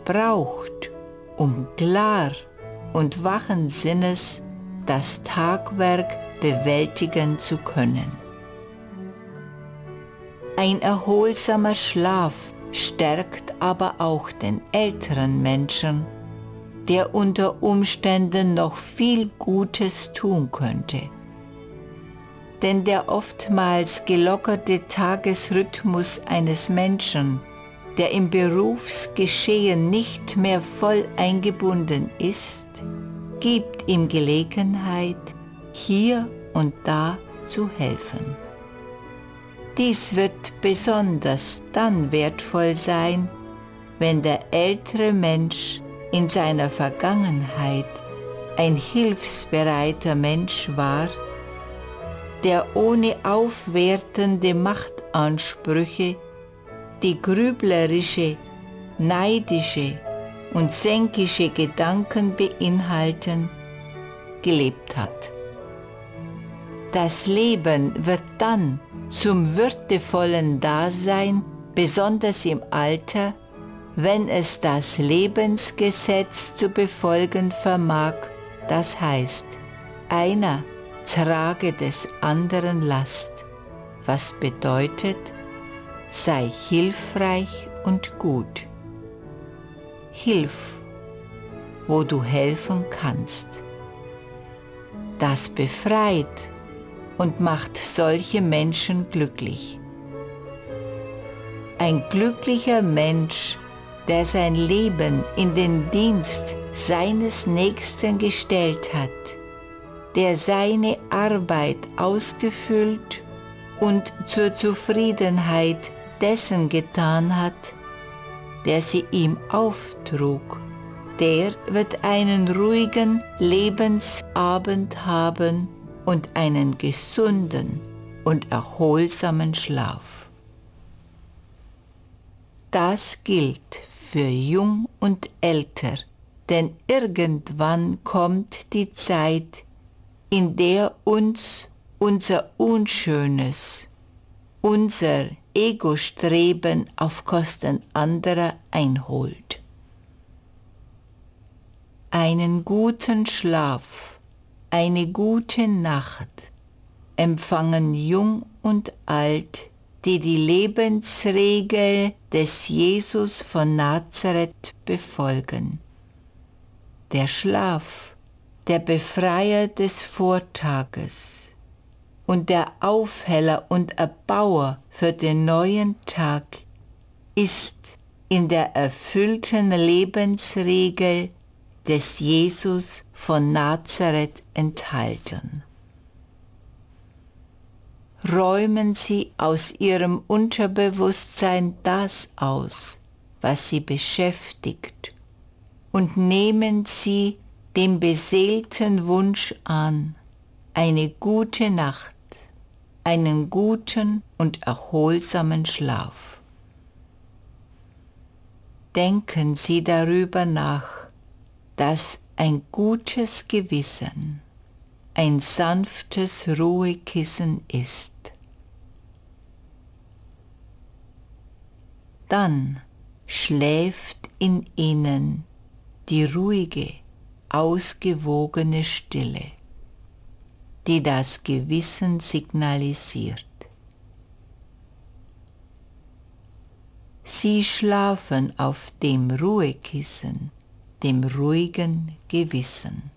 braucht, um klar und wachen Sinnes das Tagwerk bewältigen zu können. Ein erholsamer Schlaf stärkt aber auch den älteren Menschen, der unter Umständen noch viel Gutes tun könnte. Denn der oftmals gelockerte Tagesrhythmus eines Menschen, der im Berufsgeschehen nicht mehr voll eingebunden ist, gibt ihm Gelegenheit, hier und da zu helfen. Dies wird besonders dann wertvoll sein, wenn der ältere Mensch in seiner Vergangenheit ein hilfsbereiter Mensch war, der ohne aufwertende Machtansprüche, die grüblerische, neidische und sänkische Gedanken beinhalten, gelebt hat. Das Leben wird dann zum würdevollen Dasein, besonders im Alter, wenn es das Lebensgesetz zu befolgen vermag, das heißt, einer trage des anderen Last, was bedeutet, sei hilfreich und gut. Hilf, wo du helfen kannst. Das befreit und macht solche Menschen glücklich. Ein glücklicher Mensch, der sein Leben in den Dienst seines Nächsten gestellt hat, der seine Arbeit ausgefüllt und zur Zufriedenheit dessen getan hat, der sie ihm auftrug, der wird einen ruhigen Lebensabend haben und einen gesunden und erholsamen Schlaf. Das gilt für Jung und Älter, denn irgendwann kommt die Zeit, in der uns unser Unschönes, unser Ego-Streben auf Kosten anderer einholt. Einen guten Schlaf, eine gute Nacht empfangen Jung und Alt, die die Lebensregel des Jesus von Nazareth befolgen. Der Schlaf, der Befreier des Vortages und der Aufheller und Erbauer für den neuen Tag, ist in der erfüllten Lebensregel des Jesus von Nazareth enthalten. Räumen Sie aus Ihrem Unterbewusstsein das aus, was Sie beschäftigt, und nehmen Sie den beseelten Wunsch an, eine gute Nacht, einen guten und erholsamen Schlaf. Denken Sie darüber nach, dass ein gutes Gewissen ein sanftes Ruhekissen ist. Dann schläft in Ihnen die ruhige, ausgewogene Stille, die das Gewissen signalisiert. Sie schlafen auf dem Ruhekissen, dem ruhigen Gewissen.